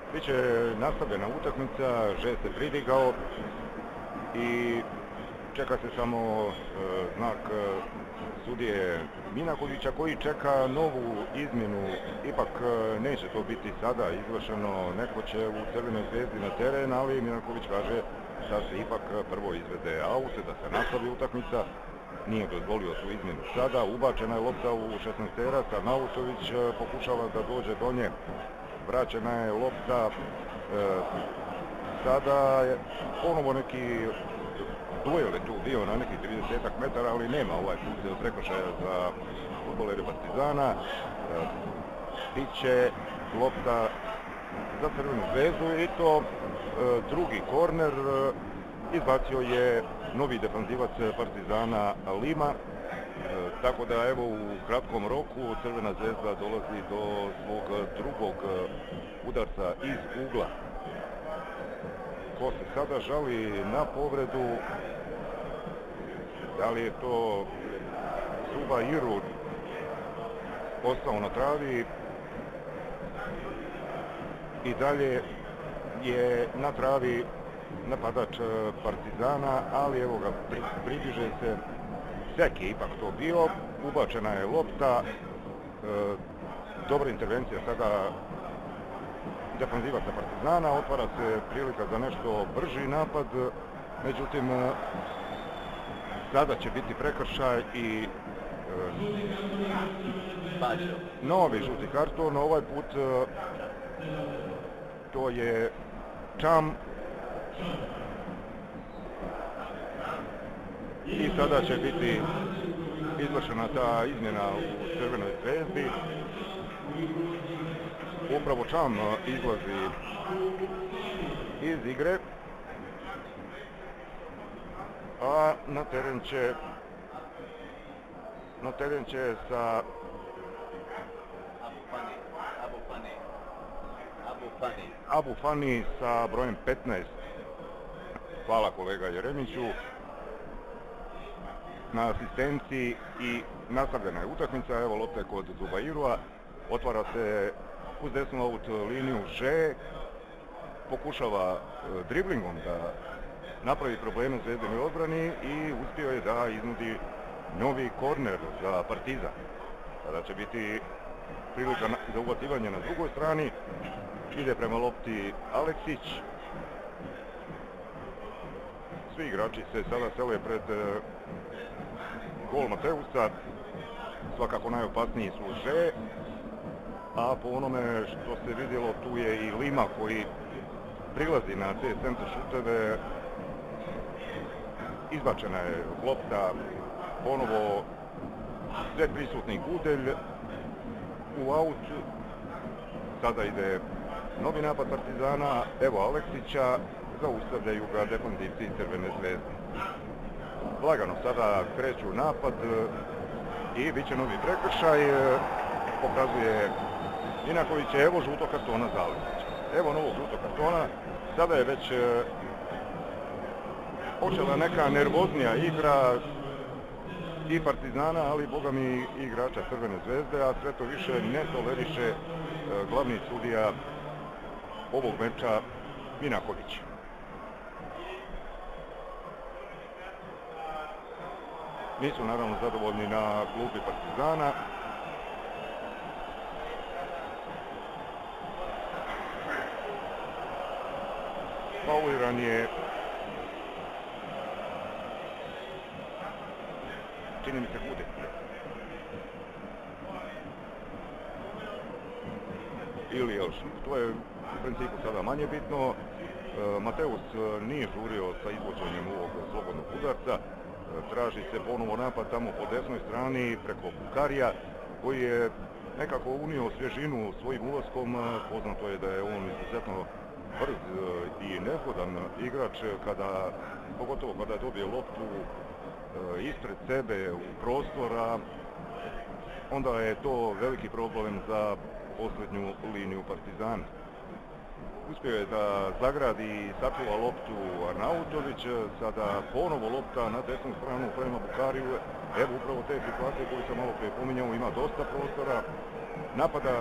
Biće nastavljena utakmica, Že se pridigao i čeka se samo znak sudije Minakovića koji čeka novu izmjenu. Ipak neće to biti sada izvršeno, neko će u Crvenoj Zvezdi na teren, ali Minaković kaže da se ipak prvo izvede aut, da se nastavi utakmica. Nije dozvolio tu izmjenu sada, ubačena je lopta u 16-teraca, Nautović pokušava da dođe do nje, vraćena je lopta, sada je ponovo neki duel je tu bio na nekih 30 metara, ali nema ovaj put prekršaja za fudbalere Partizana. Biće lopta za Crvenu Zvezdu i to drugi korner, izbacio je novi defanzivac Partizana Lima, tako da evo u kratkom roku Crvena Zvezda dolazi do svog drugog udarca iz ugla. Ko se sada žali na povredu, da li je to Suba Iru ostao na travi, i dalje je na travi napadač Partizana, ali evo ga, približe se, Zek je ipak to bio, ubačena je lopta, dobra intervencija sada defanzivaca Partizana, otvara se prilika za nešto brži napad, međutim sada će biti prekršaj i novi žuti karton, ovaj put to je Čam. I sada će biti izvršena ta izmjena u Crvenoj Zvezdi. Upravo Čam izlazi iz igre, a na teren će sa Abu Fani sa brojem 15. Hvala kolega Jeremiću na asistenciji i nastavljena je utakmica. Evo lopta je kod Zubairua, otvara se uz desnu aut liniju Že, pokušava driblingom da napravi probleme Zvezdinoj odbrani i uspio je da iznudi novi korner za Partizan. Sada će biti prilika za ubacivanje na drugoj strani, ide prema lopti Aleksić. Svi igrači se sada sele pred gol Mateusa, svakako najopasniji su Že, a po onome što se vidjelo tu je i Lima koji prilazi na te centar šuteve. Izbačena je lopta, ponovo sve prisutni Gudelj u aut, sada ide novi napad Partizana, evo Aleksića, zaustavljaju ga defanzivci Crvene Zvezde. Lagano sada kreću napad i bit će novi prekršaj, pokazuje Minaković, evo žuto kartona za Aleksića. Evo novog žuto kartona, sada je već počela neka nervoznija igra i Partizana, ali boga mi i igrača Crvene Zvezde, a sve to više ne toleriše glavni sudija ovog meča Minaković. Nisu naravno zadovoljni na klupi Partizana. Fauliran je, čini mi se, Gudelj. Ili još, to je u principu sada manje bitno. Mateus nije žurio sa izvođenjem ovog slobodnog udarca. Traži se ponovo napad tamo po desnoj strani preko Bukarija, koji je nekako unio svježinu svojim ulaskom. Poznato je da je on izuzetno brz i nezgodan igrač, pogotovo kada dobije loptu ispred sebe u prostora, onda je to veliki problem za posljednju liniju Partizana. Uspio je da zagradi i sačuva loptu Arnautović, sada ponovo lopta na desnu stranu prema Bukariju. Evo upravo te situacije koje sam malo prije pominjao, ima dosta prostora, napada